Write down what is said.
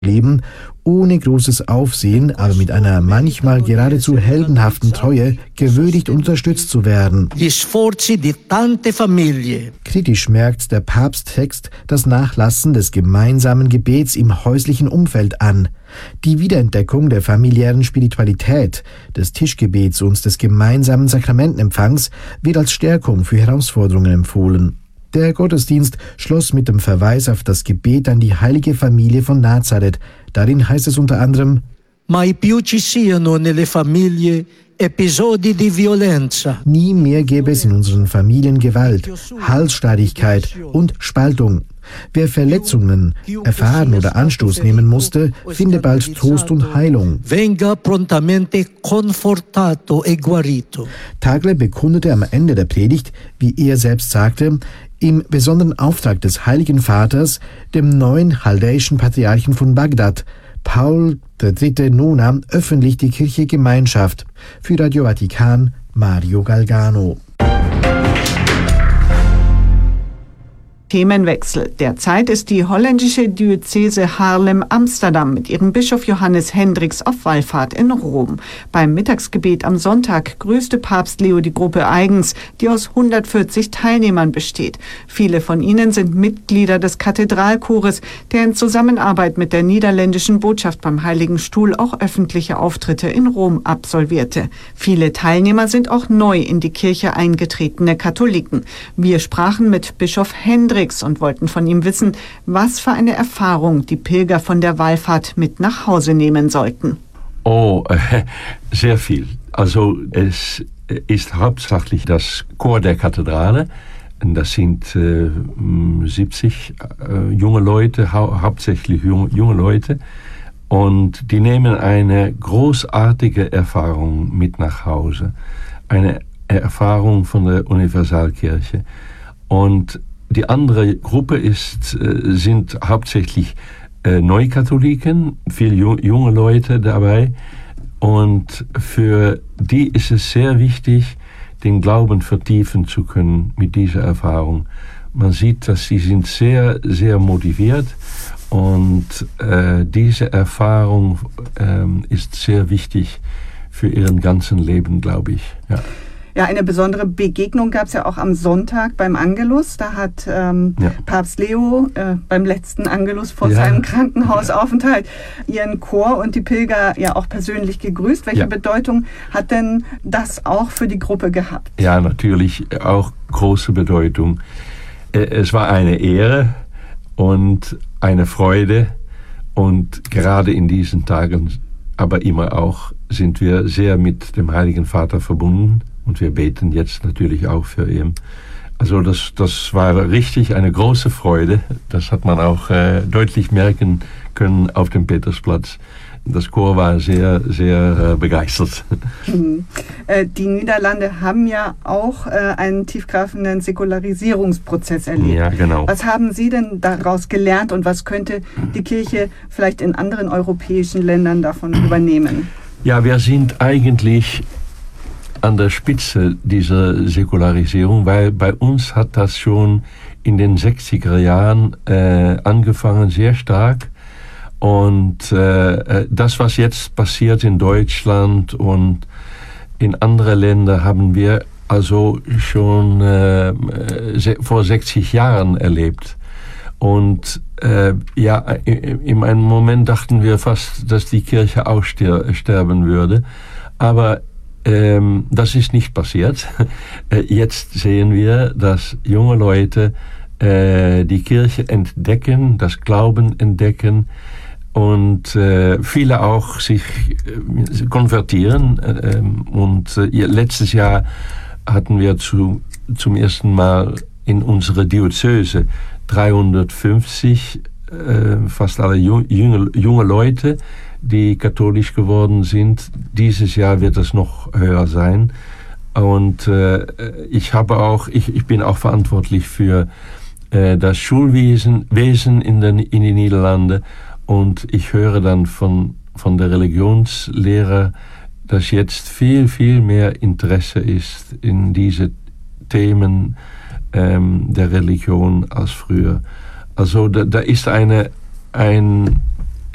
leben, ohne großes Aufsehen, aber mit einer manchmal geradezu heldenhaften Treue gewürdigt und unterstützt zu werden. Kritisch merkt der Papsttext das Nachlassen des gemeinsamen Gebets im häuslichen Umfeld an. Die Wiederentdeckung der familiären Spiritualität, des Tischgebets und des gemeinsamen Sakramentenempfangs wird als Stärkung für Herausforderungen empfohlen. Der Gottesdienst schloss mit dem Verweis auf das Gebet an die heilige Familie von Nazareth. Darin heißt es unter anderem: Mai più ci siano nelle famiglie episodi di violenza. Nie mehr gäbe es in unseren Familien Gewalt, Halsstarrigkeit und Spaltung. Wer Verletzungen erfahren oder Anstoß nehmen musste, finde bald Trost und Heilung. Venga prontamente confortato e guarito. Tagle bekundete am Ende der Predigt, wie er selbst sagte, im besonderen Auftrag des Heiligen Vaters, dem neuen chaldäischen Patriarchen von Bagdad, Paul III. Nona, öffentlich die Kirche Gemeinschaft. Für Radio Vatikan, Mario Galgano. Themenwechsel. Derzeit ist die holländische Diözese Haarlem-Amsterdam mit ihrem Bischof Johannes Hendricks auf Wallfahrt in Rom. Beim Mittagsgebet am Sonntag grüßte Papst Leo die Gruppe eigens, die aus 140 Teilnehmern besteht. Viele von ihnen sind Mitglieder des Kathedralchores, der in Zusammenarbeit mit der niederländischen Botschaft beim Heiligen Stuhl auch öffentliche Auftritte in Rom absolvierte. Viele Teilnehmer sind auch neu in die Kirche eingetretene Katholiken. Wir sprachen mit Bischof Hendricks und wollten von ihm wissen, was für eine Erfahrung die Pilger von der Wallfahrt mit nach Hause nehmen sollten. Sehr viel. Also es ist hauptsächlich das Chor der Kathedrale. Das sind 70 junge Leute, hauptsächlich junge Leute. Und die nehmen eine großartige Erfahrung mit nach Hause. Eine Erfahrung von der Universalkirche. Und die andere Gruppe sind hauptsächlich Neukatholiken, viele junge Leute dabei. Und für die ist es sehr wichtig, den Glauben vertiefen zu können mit dieser Erfahrung. Man sieht, dass sie sind sehr, sehr motiviert. Und diese Erfahrung ist sehr wichtig für ihren ganzen Leben, glaube ich. Ja. Ja, eine besondere Begegnung gab es ja auch am Sonntag beim Angelus. Da hat Papst Leo beim letzten Angelus vor seinem Krankenhausaufenthalt ihren Chor und die Pilger ja auch persönlich gegrüßt. Welche Bedeutung hat denn das auch für die Gruppe gehabt? Ja, natürlich auch große Bedeutung. Es war eine Ehre und eine Freude und gerade in diesen Tagen, aber immer auch, sind wir sehr mit dem Heiligen Vater verbunden. Und wir beten jetzt natürlich auch für ihn. Also das war richtig eine große Freude. Das hat man auch deutlich merken können auf dem Petersplatz. Das Chor war sehr, sehr begeistert. Die Niederlande haben ja auch einen tiefgreifenden Säkularisierungsprozess erlebt. Ja, genau. Was haben Sie denn daraus gelernt und was könnte die Kirche vielleicht in anderen europäischen Ländern davon übernehmen? Ja, wir sind eigentlich an der Spitze dieser Säkularisierung, weil bei uns hat das schon in den 60er Jahren angefangen, sehr stark. Und das, was jetzt passiert in Deutschland und in anderen Ländern, haben wir also schon vor 60 Jahren erlebt. Und in einem Moment dachten wir fast, dass die Kirche auch sterben würde. Aber das ist nicht passiert. Jetzt sehen wir, dass junge Leute die Kirche entdecken, das Glauben entdecken und viele auch sich konvertieren. Letztes Jahr hatten wir zum ersten Mal in unserer Diözese 350, fast alle junge Leute, die katholisch geworden sind. Dieses Jahr wird es noch höher sein. Und ich bin auch verantwortlich für das Schulwesen in den Niederlanden. Und ich höre dann von der Religionslehrer, dass jetzt viel, viel mehr Interesse ist in diese Themen der Religion als früher. Also da ist ein